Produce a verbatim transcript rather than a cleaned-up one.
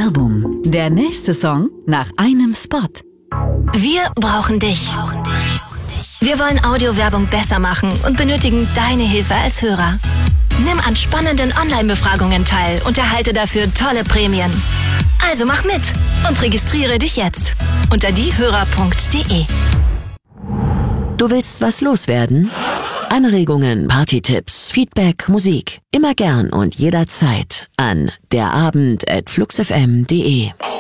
Werbung. Der nächste Song nach einem Spot. Wir brauchen dich. Wir wollen Audiowerbung besser machen und benötigen deine Hilfe als Hörer. Nimm an spannenden Online-Befragungen teil und erhalte dafür tolle Prämien. Also mach mit und registriere dich jetzt unter diehörer punkt de. Du willst was loswerden? Anregungen, Partytipps, Feedback, Musik. Immer gern und jederzeit an derabend at fluxfm punkt de.